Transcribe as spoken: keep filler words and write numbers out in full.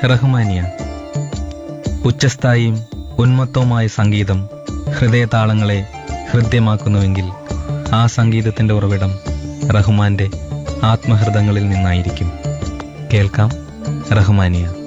റഹ്മാനിയ. ഉച്ചസ്ഥായിയും ഉന്മത്തവുമായ സംഗീതം ഹൃദയതാളങ്ങളെ ഹൃദ്യമാക്കുന്നുവെങ്കിൽ ആ സംഗീതത്തിന്റെ ഉറവിടം റഹ്മാന്റെ ആത്മഹൃദങ്ങളിൽ നിന്നായിരിക്കും. കേൾക്കാം റഹ്മാനിയ.